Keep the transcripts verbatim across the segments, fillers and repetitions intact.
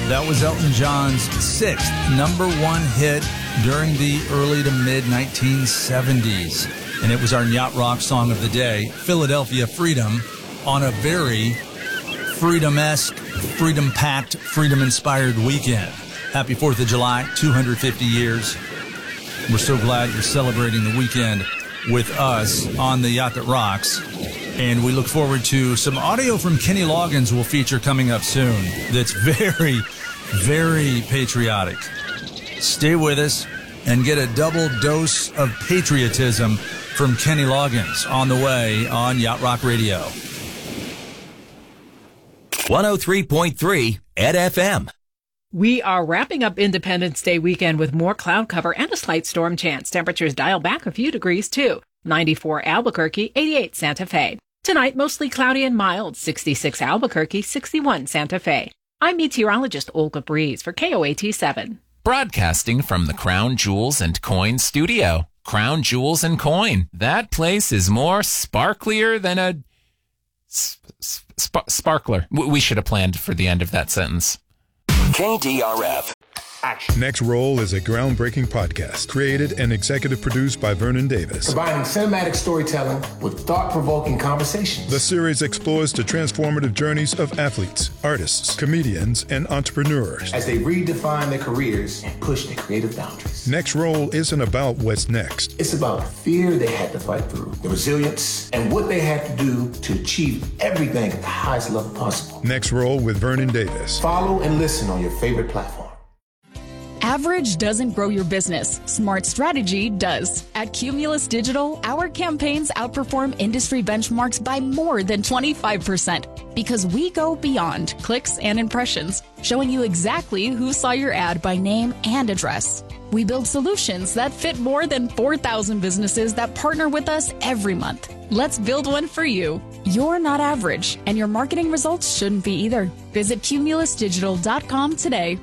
That was Elton John's sixth number one hit during the early to mid nineteen seventies. And it was our Yacht Rock song of the day, Philadelphia Freedom, on a very freedom-esque, freedom-packed, freedom-inspired weekend. Happy fourth of July, two hundred fifty years. We're so glad you're celebrating the weekend with us on the Yacht That Rocks. And we look forward to some audio from Kenny Loggins we'll feature coming up soon. That's very, very patriotic. Stay with us and get a double dose of patriotism from Kenny Loggins on the way on Yacht Rock Radio. one oh three point three at F M. We are wrapping up Independence Day weekend with more cloud cover and a slight storm chance. Temperatures dial back a few degrees too. ninety-four Albuquerque, eighty-eight Santa Fe. Tonight, mostly cloudy and mild. sixty-six Albuquerque, sixty-one Santa Fe. I'm meteorologist Olga Breeze for K O A T seven. Broadcasting from the Crown Jewels and Coin studio. Crown Jewels and Coin. That place is more sparklier than a sp- sp- sparkler. We should have planned for the end of that sentence. K D R F. Action. Next Roll is a groundbreaking podcast created and executive produced by Vernon Davis. Combining cinematic storytelling with thought-provoking conversations. The series explores the transformative journeys of athletes, artists, comedians, and entrepreneurs as they redefine their careers and push their creative boundaries. Next Roll isn't about what's next. It's about the fear they had to fight through, the resilience, and what they had to do to achieve everything at the highest level possible. Next Roll with Vernon Davis. Follow and listen on your favorite platform. Average doesn't grow your business. Smart strategy does. At Cumulus Digital, our campaigns outperform industry benchmarks by more than twenty-five percent because we go beyond clicks and impressions, showing you exactly who saw your ad by name and address. We build solutions that fit more than four thousand businesses that partner with us every month. Let's build one for you. You're not average, and your marketing results shouldn't be either. Visit cumulus digital dot com today.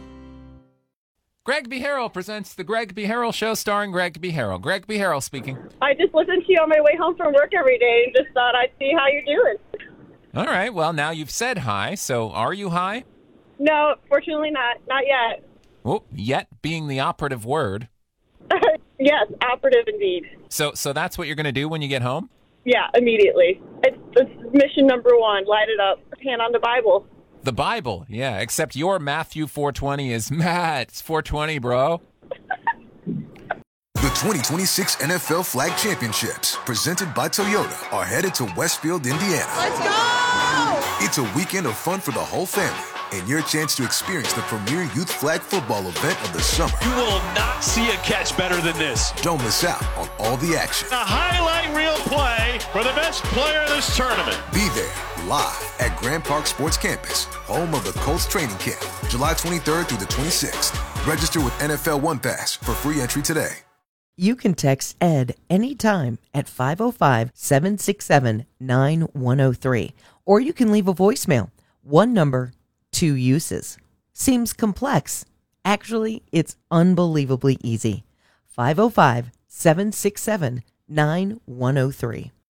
Greg B. Harrell presents The Greg B. Harrell Show starring Greg B. Harrell. Greg B. Harrell speaking. I just listen to you on my way home from work every day and just thought I'd see how you're doing. All right. Well, now you've said hi, so are you high? No, fortunately not. Not yet. Oh, yet being the operative word. Yes, operative indeed. So so that's what you're going to do when you get home? Yeah, immediately. It's, it's mission number one. Light it up. Hand on the Bible. The Bible, yeah, except your Matthew four twenty is Matt. It's four twenty, bro. The twenty twenty-six N F L Flag Championships, presented by Toyota, are headed to Westfield, Indiana. Let's go! It's a weekend of fun for the whole family and your chance to experience the premier youth flag football event of the summer. You will not see a catch better than this. Don't miss out on all the action. A highlight reel play for the best player of this tournament. Be there live at Grand Park Sports Campus, home of the Colts training camp, July twenty-third through the twenty-sixth. Register with N F L One Pass for free entry today. You can text ED anytime at five oh five, seven six seven, nine one oh three, or you can leave a voicemail. One number, two uses. Seems complex. Actually, it's unbelievably easy. five oh five, seven six seven, nine one oh three.